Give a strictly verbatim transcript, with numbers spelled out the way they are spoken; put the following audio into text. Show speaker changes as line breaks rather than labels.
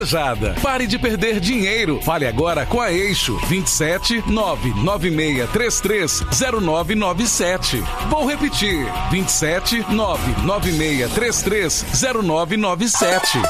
Jada, pare de perder dinheiro. Fale agora com a Eixo vinte e sete nove nove seis três três zero nove nove sete. Vou repetir: vinte e sete nove nove seis três três zero nove nove sete.